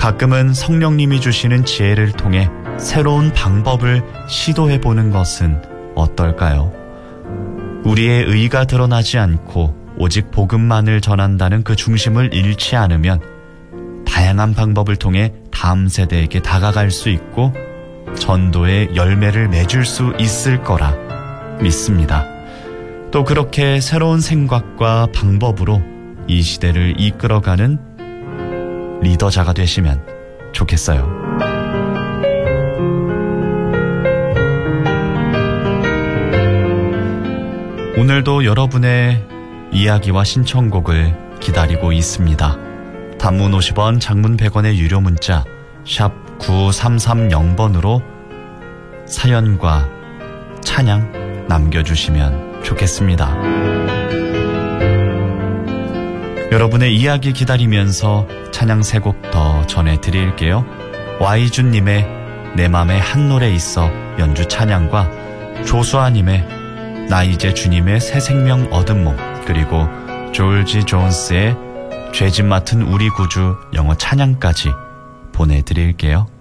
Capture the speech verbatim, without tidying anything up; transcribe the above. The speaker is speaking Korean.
가끔은 성령님이 주시는 지혜를 통해 새로운 방법을 시도해보는 것은 어떨까요? 우리의 의가 드러나지 않고 오직 복음만을 전한다는 그 중심을 잃지 않으면 다양한 방법을 통해 다음 세대에게 다가갈 수 있고 전도의 열매를 맺을 수 있을 거라 믿습니다. 또 그렇게 새로운 생각과 방법으로 이 시대를 이끌어가는 리더자가 되시면 좋겠어요. 오늘도 여러분의 이야기와 신청곡을 기다리고 있습니다. 단문 오십 원, 장문 백 원의 유료 문자 샵 구삼삼영 번으로 사연과 찬양 남겨주시면 좋겠습니다. 여러분의 이야기 기다리면서 찬양 세 곡 더 전해드릴게요. 와이준님의 내 맘에 한 노래 있어 연주 찬양과 조수아님의 나 이제 주님의 새 생명 얻은 몸, 그리고 졸지 존스의 죄짐 맡은 우리 구주 영어 찬양까지 보내드릴게요.